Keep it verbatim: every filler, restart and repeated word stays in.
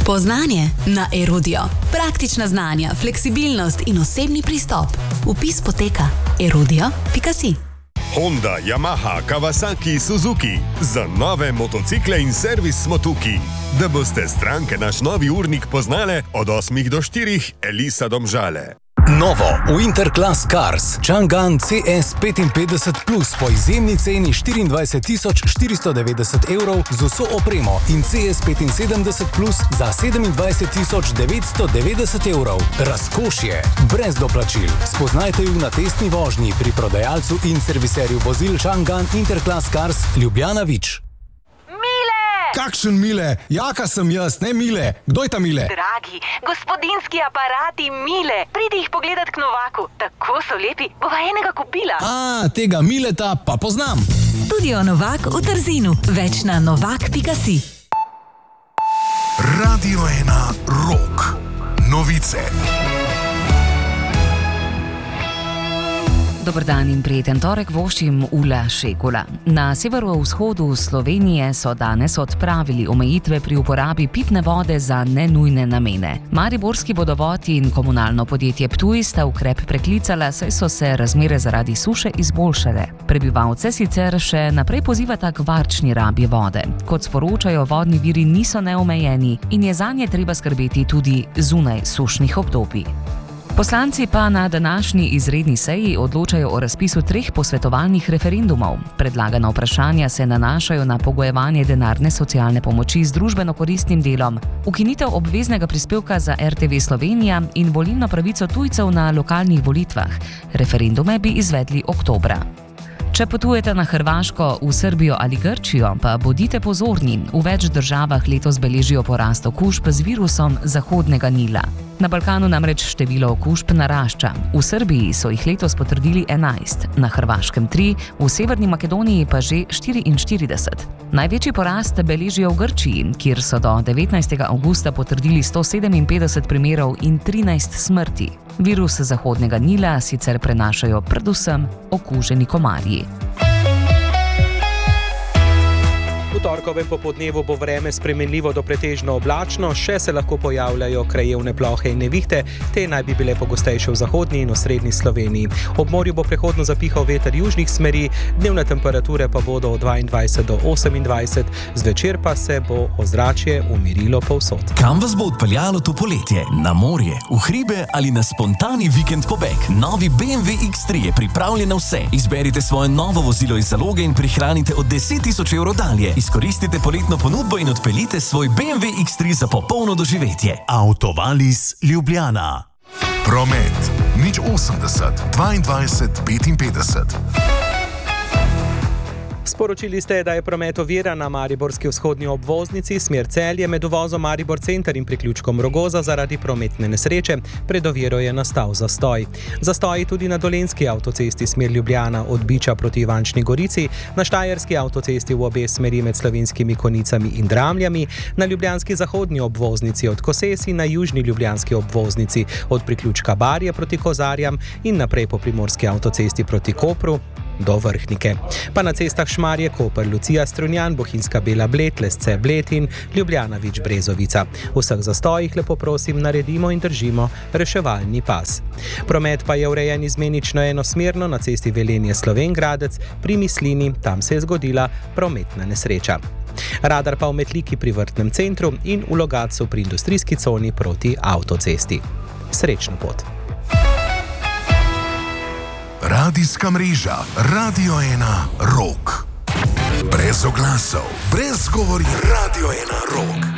Poznanje na Erudio. Praktična znanja, fleksibilnost in osebni pristop. Vpis poteka erudio pika si. Honda, Yamaha, Kawasaki, Suzuki. Za nove motocikle in servis smo tukaj. Da boste stranke naš novi urnik poznale od osmih do štirih, Elisa Domžale. Novo Winter Class Cars Chang'an C S petinpetdeset plus po izjemni ceni štiriindvajset tisoč štiristo devetdeset evrov z vso opremo in C S petinsedemdeset plus za sedemindvajset tisoč devetsto devetdeset evrov. Razkošje, brez doplačil. Spoznajte ju na testni vožnji pri prodajalcu in serviserju vozil Chang'an Interclass Cars Ljubljana Vič. Kakšen Mile? Jaka sem jaz, ne Mile. Kdo je ta Mile? Dragi, gospodinski aparati Mile. Pridi jih pogledat k Novaku. Tako so lepi, bova enega kupila. A, tega Mileta pa poznam. Studio Novak v Trzinu. Več na novak pika si. Radio ena Rock. Novice. Dobar dan in prijeten torek voščim Ula Šekula. Na severovzhodu Slovenije so danes odpravili omejitve pri uporabi pitne vode za nenujne namene. Mariborski vodovod in komunalno podjetje Ptuj sta ukrep preklicala, saj so se razmere zaradi suše izboljšale. Prebivalce sicer še naprej pozivata k varčni rabi vode. Kot sporočajo, vodni viri niso neomejeni in je zanje treba skrbeti tudi zunaj sušnih obdobij. Poslanci pa na današnji izredni seji odločajo o razpisu treh posvetovalnih referendumov. Predlagana vprašanja se nanašajo na pogojevanje denarne socialne pomoči z družbeno koristnim delom, ukinitev obveznega prispevka za R T V Slovenija in volilno pravico tujcev na lokalnih volitvah. Referendume bi izvedli oktobra. Če potujete na Hrvaško, v Srbijo ali Grčijo, pa bodite pozorni. V več državah letos beležijo porast okužb z virusom Zahodnega Nila. Na Balkanu namreč število okužb narašča. V Srbiji so jih letos potrdili enajst, na Hrvaškem tri, v Severni Makedoniji pa že štiriinštirideset. Največji porast beležijo v Grčiji, kjer so do devetnajstega avgusta potrdili sto sedeminpetdeset primerov in trinajst smrti. Virus Zahodnega Nila sicer prenašajo predvsem okuženi komarji. V torkovem popodnevu bo vreme spremenljivo do pretežno oblačno, še se lahko pojavljajo krajevne plohe in nevihte, te naj bi bile pogostejše v zahodni in osrednji Sloveniji. Ob morju bo prehodno zapihal veter južnih smeri, dnevne temperature pa bodo od dvaindvajset do osemindvajset, zvečer pa se bo ozračje umirilo povsod. Kam vas bo odpeljalo to poletje? Na morje, v hribe ali na spontani vikend pobeg? Novi B M W X tri je pripravljen na vse. Izberite svoje novo vozilo iz zaloge in prihranite od deset tisoč evrov dalje. Izkoristite poletno ponudbo in odpeljite svoj B M W X tri za popolno doživetje. Autovalis Ljubljana. Promet nič osemdeset dvaindvajset petinpetdeset. Sporočili ste, da je promet oviran na mariborski vzhodni obvoznici smer Celje med uvozom Maribor center in priključkom Rogoza zaradi prometne nesreče. Pred oviro je nastal zastoj. Zastoji tudi na dolenjski avtocesti smer Ljubljana od Biča proti Ivančni Gorici, na štajerski avtocesti v obe smeri med Slovenskimi Konicami in Dramljami, na ljubljanski zahodni obvoznici od Koses in na južni ljubljanski obvoznici od priključka Barje proti Kozarjam in naprej po primorski avtocesti proti Kopru do Vrhnike. Pa na cestah Šmarje, Koper, Lucija, Strunjan, Bohinjska Bela Bled, Lesce Bled in Ljubljana Vič Brezovica. V vseh zastojih lepo prosim naredimo in držimo reševalni pas. Promet pa je urejen izmenično enosmerno na cesti Velenje Slovenj pri Mislini, tam se je zgodila prometna nesreča. Radar pa v Metliki pri Vrtnem centru in v Logatcu pri industrijski coni proti avtocesti. Srečno pot! Radijska mreža Radio ena Rock. Brez oglasov, brez govori. Radio ena Rock.